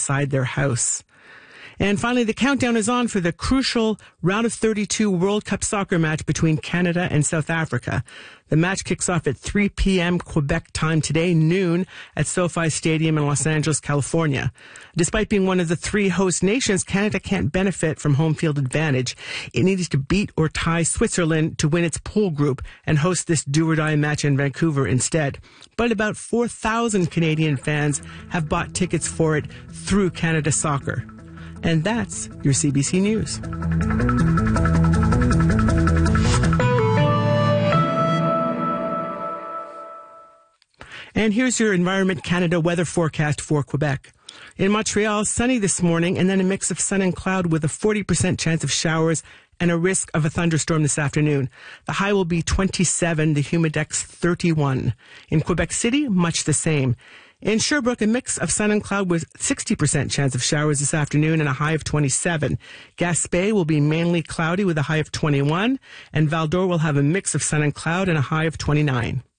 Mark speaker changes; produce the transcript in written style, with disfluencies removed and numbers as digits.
Speaker 1: inside their house. And finally, the countdown is on for the crucial round of 32 World Cup soccer match between Canada and South Africa. The match kicks off at 3 p.m. Quebec time today, noon, at SoFi Stadium in Los Angeles, California. Despite being one of the three host nations, Canada can't benefit from home field advantage. It needs to beat or tie Switzerland to win its pool group and host this do-or-die match in Vancouver instead. But about 4,000 Canadian fans have bought tickets for it through Canada Soccer. And that's your CBC News. And here's your Environment Canada weather forecast for Quebec. In Montreal, sunny this morning and then a mix of sun and cloud with a 40% chance of showers and a risk of a thunderstorm this afternoon. The high will be 27, the humidex 31. In Quebec City, much the same. In Sherbrooke, a mix of sun and cloud with 60% chance of showers this afternoon and a high of 27. Gaspé will be mainly cloudy with a high of 21, and Val-d'Or will have a mix of sun and cloud and a high of 29.